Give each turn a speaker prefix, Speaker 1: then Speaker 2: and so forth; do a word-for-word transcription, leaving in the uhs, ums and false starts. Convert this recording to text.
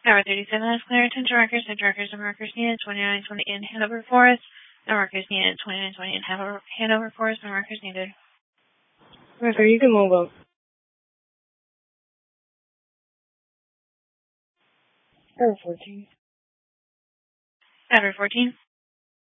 Speaker 1: Tower thirty-seven has clear attention workers and workers and workers needed twenty-nine twenty in Hanover Forest. And workers needed twenty-nine twenty in Hanover, Hanover Forest and workers needed.
Speaker 2: Roger, you can move up. Tower fourteen.
Speaker 1: Tower fourteen.